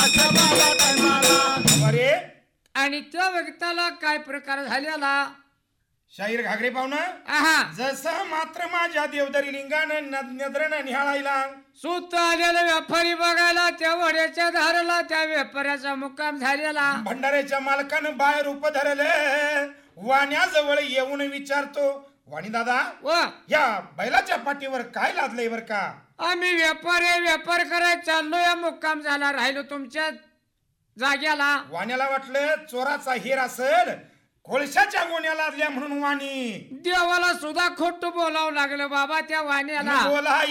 अरे आणि त्या व्यक्ताला काय प्रकार झालेला शाहीर घागरे पाहुणा आहा जसं मात्र माझ्या देवदरी लिंगानं नद्रनं निहाळायला सुत आलेला व्यापारी बघायला त्या वड्याच्या धारला त्या व्यापाऱ्याचा मुक्काम झालेला भंडाऱ्याच्या मालकानं बाहेर उप धरले वाण्याजवळ येऊन विचारतो वाणी दादा व या बैलाच्या पाठीवर काय लादलंय बर का आम्ही व्यापार करायला चाललो या मुक्काम झाला राहिलो तुमच्या जाग्याला वाण्याला वाटलं चोराचा हिर असेल कोळशाच्या गोण्या लादल्या म्हणून वाणी देवाला सुद्धा खोट बोलावं लागलं बाबा त्या वाण्याला बोला